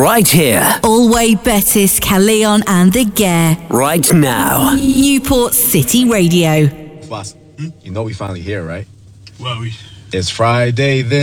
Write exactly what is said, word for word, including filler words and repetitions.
right here. Alway, Bettis, Calleon and the Gare. Right now. Newport City Radio. Boss, you know we finally here, right? Well, we... It's Friday then.